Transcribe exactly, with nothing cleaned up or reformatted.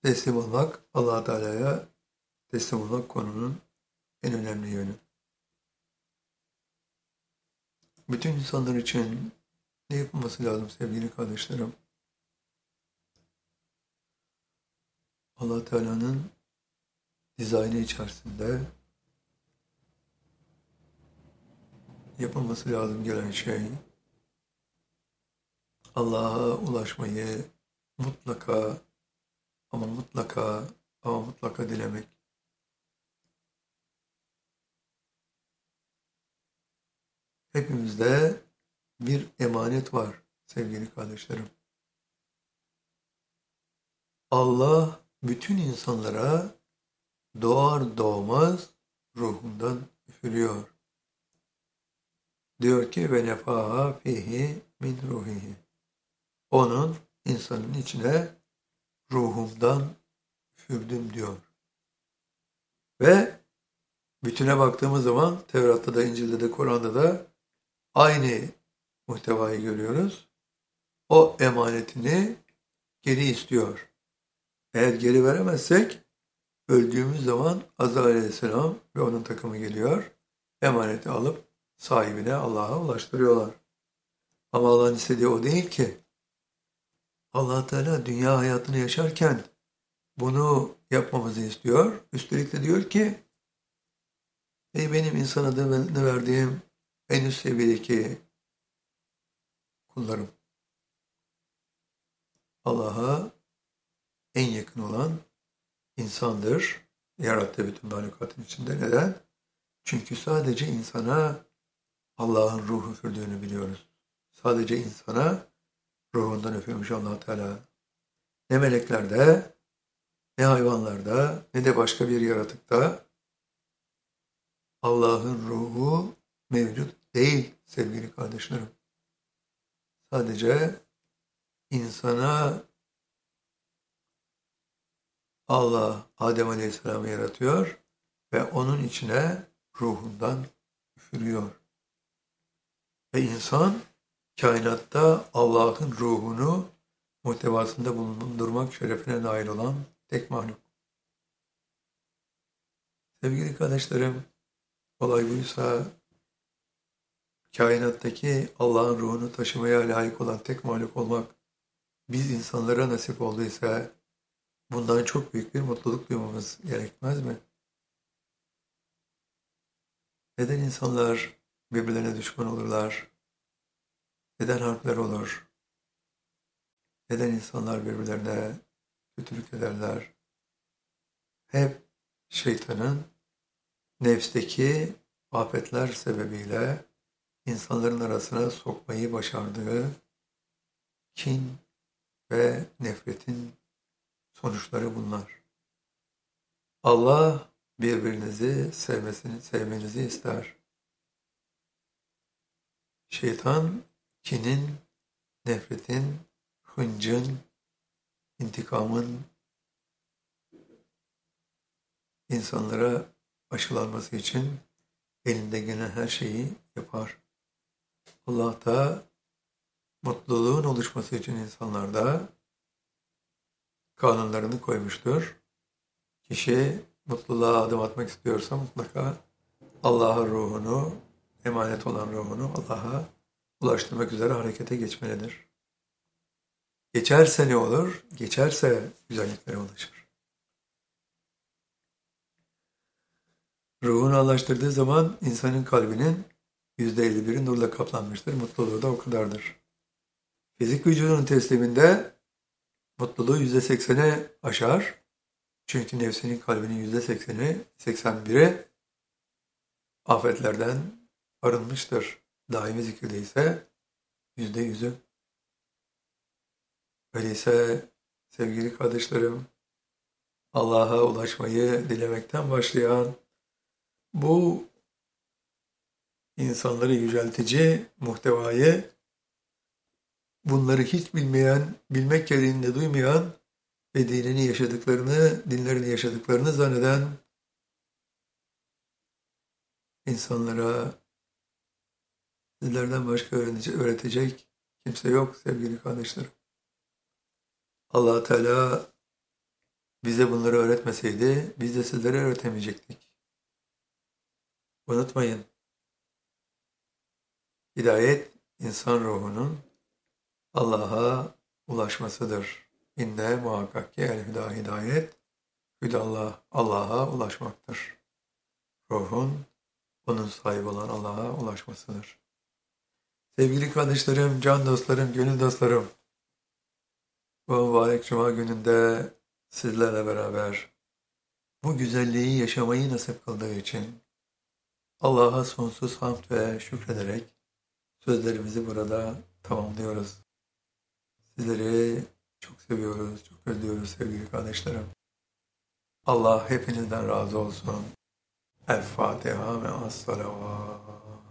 teslim olmak, Allah Teala'ya teslim olmak konunun en önemli yönü. Bütün insanlar için ne yapılması lazım sevgili kardeşlerim? Allah Teala'nın dizaynı içerisinde yapılması lazım gelen şey, Allah'a ulaşmayı mutlaka ama mutlaka ama mutlaka dilemek. Hepimizde bir emanet var sevgili kardeşlerim. Allah bütün insanlara doğar doğmaz ruhundan üfürüyor. Diyor ki ve nefaha fihi min ruhihi. Onun insanın içine ruhumdan üfürdüm diyor. Ve bütüne baktığımız zaman Tevrat'ta da, İncil'de de, Kur'an'da da aynı muhtevayı görüyoruz. O emanetini geri istiyor. Eğer geri veremezsek öldüğümüz zaman Azrail Aleyhisselam ve onun takımı geliyor. Emaneti alıp sahibine, Allah'a ulaştırıyorlar. Ama Allah'ın istediği o değil ki. Allah Teala dünya hayatını yaşarken bunu yapmamızı istiyor. Üstelik de diyor ki ey benim insan adını verdiğim en üst seviyedeki kullarım. Allah'a en yakın olan insandır. Yarattığı bütün mahlukatın içinde. Neden? Çünkü sadece insana Allah'ın ruhu üfürdüğünü biliyoruz. Sadece insana ruhundan üfürmüş Allah Teala. Ne meleklerde, ne hayvanlarda, ne de başka bir yaratıkta Allah'ın ruhu mevcut değil sevgili kardeşlerim. Sadece insana Allah Adem Aleyhisselam'ı yaratıyor ve onun içine ruhundan üfürüyor. Ve insan kainatta Allah'ın ruhunu muhtevasında bulundurmak şerefine nail olan tek mahluk. Sevgili kardeşlerim, olay buysa kainattaki Allah'ın ruhunu taşımaya layık olan tek mahluk olmak biz insanlara nasip olduysa bundan çok büyük bir mutluluk duymamız gerekmez mi? Neden insanlar birbirlerine düşman olurlar? Neden harpler olur? Neden insanlar birbirlerine kötülük ederler? Hep şeytanın nefsteki afetler sebebiyle insanların arasına sokmayı başardığı kin ve nefretin sonuçları bunlar. Allah birbirinizi sevmesini, sevmenizi ister. Şeytan kinin, nefretin, hıncın, intikamın insanlara aşılanması için elinde gelen her şeyi yapar. Allah da mutluluğun oluşması için insanlarda kanunlarını koymuştur. Kişi mutluluğa adım atmak istiyorsa mutlaka Allah'a ruhunu, emanet olan ruhunu Allah'a ulaştırmak üzere harekete geçmelidir. Geçerse ne olur? Geçerse güzelliklere ulaşır. Ruhunu ulaştırdığı zaman insanın kalbinin yüzde elli biri nurla kaplanmıştır. Mutluluğu da o kadardır. Fizik vücudunun tesliminde mutluluğu yüzde seksene aşar. Çünkü nefsinin kalbinin yüzde sekseni, seksen biri afetlerden arınmıştır. Daimi zikirde ise yüzde yüzü. Öyleyse sevgili kardeşlerim, Allah'a ulaşmayı dilemekten başlayan bu insanları yüceltici muhtevayı bunları hiç bilmeyen, bilmek gereğinde duymayan ve dinini yaşadıklarını, dinlerini yaşadıklarını zanneden insanlara sizlerden başka öğretecek kimse yok sevgili kardeşlerim. Allah Teala bize bunları öğretmeseydi biz de sizlere öğretemeyecektik. Unutmayın, hidayet insan ruhunun Allah'a ulaşmasıdır. İnne muhakkak ki el hüda hidayet, hüdallah Allah'a ulaşmaktır. Ruhun onun sahibi olan Allah'a ulaşmasıdır. Sevgili kardeşlerim, can dostlarım, gönül dostlarım, bu mübarek Cuma gününde sizlerle beraber bu güzelliği yaşamayı nasip kıldığı için Allah'a sonsuz hamd ve şükrederek sözlerimizi burada tamamlıyoruz. Sizleri çok seviyoruz, çok özlüyoruz sevgili kardeşlerim. Allah hepinizden razı olsun. El Fatiha ve as-salavat.